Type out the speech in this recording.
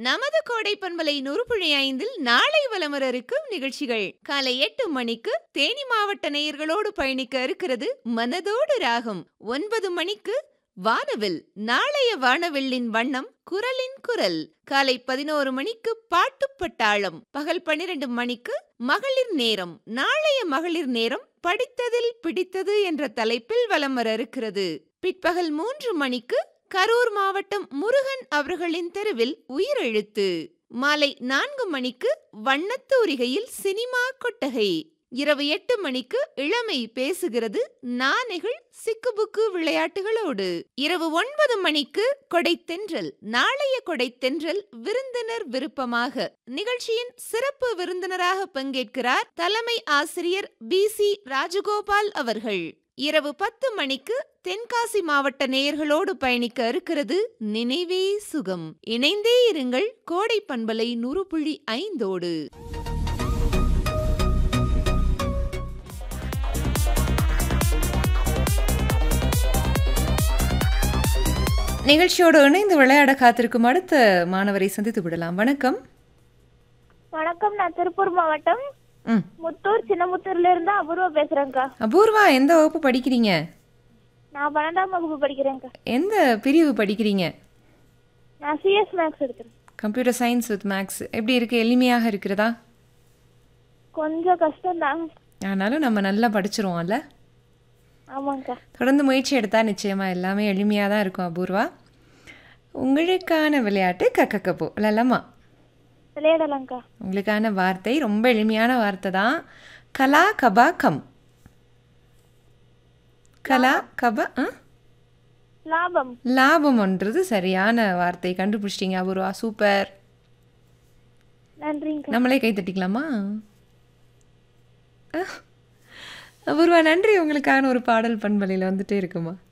நமது கோடை பண்பலை 100.5 நாளை வலமர இருக்கும் நிகழ்ச்சிகள் காலை 8 மணிக்கு தேனி மாவட்ட நேயர்களோடு பயணிக்க இருக்கிறது மனதோடு ராகம். 9 மணிக்கு வானவில். நாளைய வானவில்லின் வண்ணம் குரலின் குரல். காலை 11 மணிக்கு பாட்டு பட்டாளம். பகல் 12 மணிக்கு மகளிர் நேரம். நாளைய மகளிர் நேரம் படித்ததில் பிடித்தது என்ற தலைப்பில் வலம் வர இருக்கிறது. பிற்பகல் 3 மணிக்கு கரூர் மாவட்டம் முருகன் அவர்களின் தெருவில் உயிரெழுத்து. மாலை 4 மணிக்கு வண்ணத்தூரிகையில் சினிமா கொட்டகை. இரவு 8 மணிக்கு இளமை பேசுகிறது நானைகள் சிக்குபுக்கு விளையாட்டுகளோடு. இரவு 9 மணிக்கு கொடைத்தென்றல். நாளைய கொடைத்தென்றல் விருந்தினர் விருப்பமாக. நிகழ்ச்சியின் சிறப்பு விருந்தினராக பங்கேற்கிறார் தலைமை ஆசிரியர் BC ராஜகோபால் அவர்கள். இரவு 10 மணிக்கு தென்காசி மாவட்ட நேயர்களோடு பயணிக்க இருக்கிறது நினைவே சுகம். இணைந்தே இருங்கள் கோடை பண்பலை 100.5. நிகழ்ச்சியோடு இணைந்து விளையாட காத்திருக்கும் அடுத்த மாணவரை சந்தித்து விடலாம். வணக்கம். வணக்கம், நான் திருப்பூர் மாவட்டம் முத்தூர் சின்னமுத்தூர்ல இருந்து அபூர்வா பேசுறேன்க்கா. அபூர்வா, எந்த வகுப்பு படிக்கிறீங்க? நான் 12ஆம் வகுப்பு படிக்கிறேன்க்கா. எந்த பிரிவு படிக்கிறீங்க? நான் CS மேக்ஸ் எடுக்கிறேன். Computer science with maths. எப்படி இருக்கு? எளிமையாக இருக்கிறதா? கொஞ்சம் கஷ்டம்தான். ஆனாலும் நம்ம நல்லா படிச்சிருவோம்ல. ஆமாங்கக்கா. தொடர்ந்து முயற்சி எடுத்தா நிச்சயமா எல்லாமே எளிமையாக தான் இருக்கும். அபூர்வா, உங்களுக்கான விளையாட்டு கக்கக்கப்போ விளையாடலாமா? விளையாடலாம்க்கா. உங்களுக்கான வார்த்தை ரொம்ப எளிமையான வார்த்தை தான். கலா கபா கம். கலா கபா லாபம். லாபம்ன்றது சரியான வார்த்தை. கண்டுபிடிச்சிட்டீங்க அபூர்வா, சூப்பர். நன்றிங்கக்கா. நம்மளே கை தட்டிக்கலாமா? அபூர்வா நன்றி. உங்களுக்கான ஒரு பாடல் பண்பலையில் வந்துட்டே இருக்குமா?